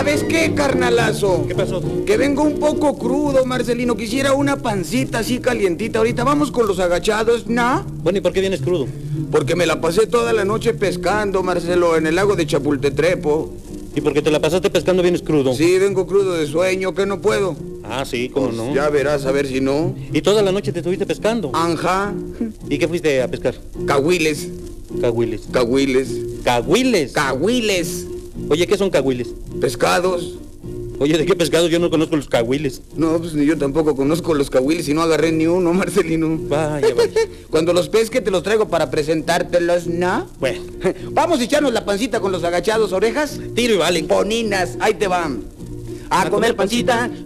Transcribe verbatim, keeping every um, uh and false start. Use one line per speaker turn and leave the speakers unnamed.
¿Sabes qué, carnalazo?
¿Qué pasó?
Que vengo un poco crudo, Marcelino. Quisiera una pancita así calientita ahorita. Vamos con los agachados, ¿no?
Bueno, ¿y por qué vienes crudo?
Porque me la pasé toda la noche pescando, Marcelo, en el lago de Chapultetrepo.
¿Y por qué te la pasaste pescando vienes crudo?
Sí, vengo crudo de sueño, que no puedo.
Ah, sí, cómo
Pues
no.
ya verás, a ver si no.
¿Y toda la noche te estuviste pescando?
Anja,
¿Y qué fuiste a pescar?
cahuiles,
Cahuiles.
cahuiles,
¿Cahuiles?
cahuiles,
Oye, ¿qué son cahuiles?
pescados.
Oye, ¿de qué pescado? Yo no conozco los cahuiles.
No, pues ni yo tampoco conozco los cahuiles y no agarré ni uno, Marcelino.
Vaya, vaya.
Cuando los pesque te los traigo para presentártelos, ¿no?
Bueno,
Vamos a echarnos la pancita con los agachados, orejas.
tiro y vale.
Poninas, ahí te van. A comer pancita